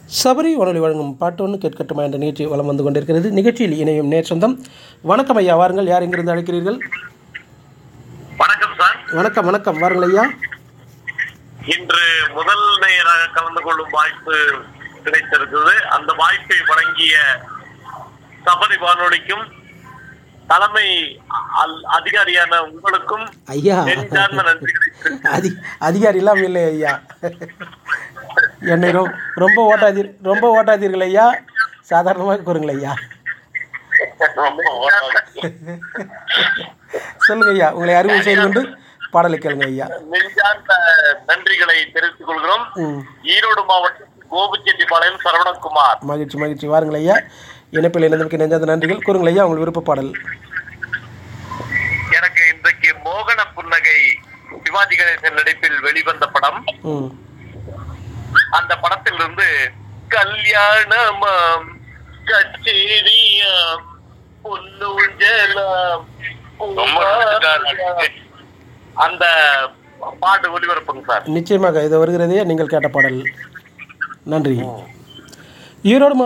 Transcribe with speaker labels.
Speaker 1: சபரி வானொலி வழங்கும் பாட்டு ஒன்று கேட்கட்டுமா என்ற நிகழ்ச்சி வலம் வந்து கொண்டிருக்கிறது. நிகழ்ச்சியில் இணையும் நேர் சொந்தம். வணக்கம் ஐயா, வாருங்கள். யார் எங்கிருந்து அழைக்கிறீர்கள்?
Speaker 2: வணக்கம் சார்.
Speaker 1: வணக்கம் வணக்கம், வாருங்கள் ஐயா.
Speaker 2: இன்று முதல் நேராக கலந்து கொள்ளும் வாய்ப்பு கிடைத்திருக்கிறது. அந்த வாய்ப்பை வழங்கிய சபரி வானொலிக்கும் தலைமை அதிகாரியான உங்களுக்கும்
Speaker 1: ஐயா
Speaker 2: நெஞ்சார்ந்த நன்றிகளை.
Speaker 1: அதிகாரி இல்லாமல் இல்லை ஐயா. என்னை ரொம்ப ஓட்டாதீர்கள் ஐயா, சாதாரணமாக கூறுங்கள் ஐயா. சொல்லுங்க ஐயா, உங்களை அறிமுகம் செய்து கொண்டு பாடலை கேளுங்க ஐயா.
Speaker 2: நெஞ்சார்ந்த நன்றிகளை தெரிவித்துக் கொள்கிறோம். ஈரோடு மாவட்டம் கோபிச்செட்டிப்பாளையம் சரவணகுமார்.
Speaker 1: மகிழ்ச்சி மகிழ்ச்சி, வாருங்கள் ஐயா. இணைப்பில் இணைந்ததற்கு நெஞ்சார்ந்த நன்றிகள். கூறுங்கள் ஐயா உங்கள் விருப்ப பாடல்.
Speaker 2: எனக்கு இன்றைக்கு மோகன புன்னகை சிவாஜி கணேசன் நடிப்பில் வெளிவந்த படம். அந்த படத்திலிருந்து கல்யாணமாம் கச்சேரியாம் பொன்னூஞ்சலாம் அந்த பாட்டு ஒளிபரப்புங்க சார்.
Speaker 1: நிச்சயமாக இது வருகிறதே நீங்கள் கேட்ட பாடல். நன்றி. ஈரோடு